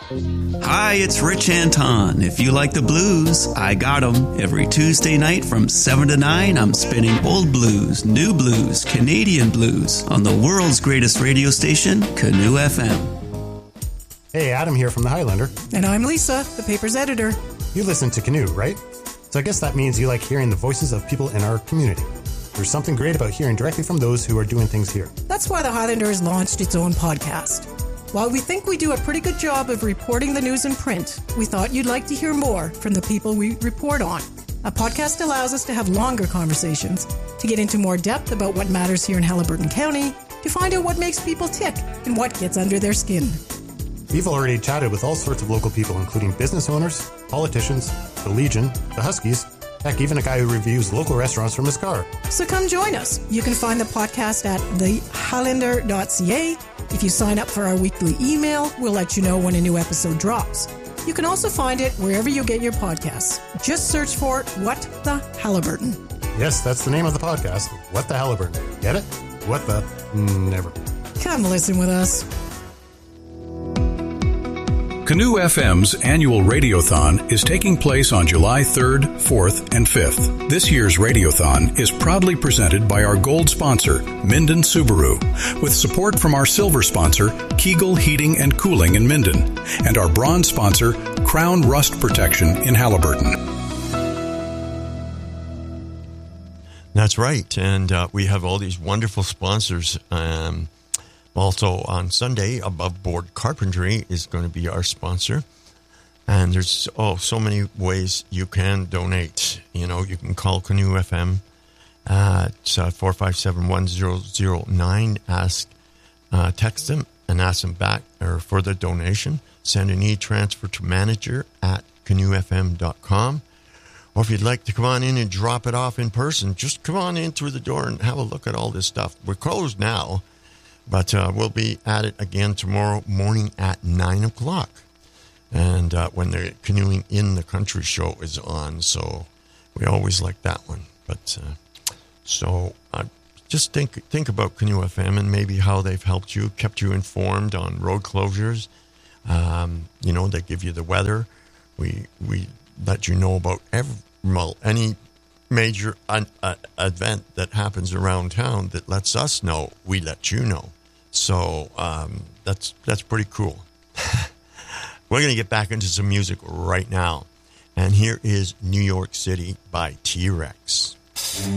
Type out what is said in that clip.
Hi, it's Rich Anton. If you like the blues, I got 'em. Every Tuesday night from 7 to 9, I'm spinning old blues, new blues, Canadian blues on the world's greatest radio station, Canoe FM. Hey, Adam here from the Highlander. And I'm Lisa, the paper's editor. You listen to Canoe, right? So I guess that means you like hearing the voices of people in our community. There's something great about hearing directly from those who are doing things here. That's why the Highlander has launched its own podcast. While we think we do a pretty good job of reporting the news in print, we thought you'd like to hear more from the people we report on. A podcast allows us to have longer conversations, to get into more depth about what matters here in Haliburton County, to find out what makes people tick and what gets under their skin. We've already chatted with all sorts of local people, including business owners, politicians, the Legion, the Huskies, heck, even a guy who reviews local restaurants from his car. So come join us. You can find the podcast at thehighlander.ca. If you sign up for our weekly email, we'll let you know when a new episode drops. You can also find it wherever you get your podcasts. Just search for What the Haliburton. Yes, that's the name of the podcast, What the Haliburton. Get it? What the? Never. Come listen with us. Canoe FM's annual Radiothon is taking place on July 3rd, 4th, and 5th. This year's Radiothon is proudly presented by our gold sponsor, Minden Subaru, with support from our silver sponsor, Kegel Heating and Cooling in Minden, and our bronze sponsor, Crown Rust Protection in Haliburton. That's right, and we have all these wonderful sponsors. Also on Sunday, Above Board Carpentry is going to be our sponsor. And there's so many ways you can donate. You know, you can call Canoe FM at 457-1009. Text them and ask them back or for the donation. Send an e-transfer to manager@canoefm.com. Or if you'd like to come on in and drop it off in person, just come on in through the door and have a look at all this stuff. We're closed now. But we'll be at it again tomorrow morning at 9 o'clock. And when the Canoeing in the Country show is on. So we always like that one. But just think about Canoe FM and maybe how they've helped you, kept you informed on road closures. You know, they give you the weather. We let you know about any major event that happens around town that lets us know. We let you know. So that's pretty cool. We're going to get back into some music right now. And here is New York City by T-Rex.